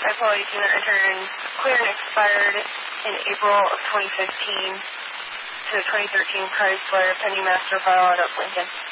Apollo 18 that returned clear and expired in April of 2015 to the 2013 Chrysler pending master file out of Lincoln.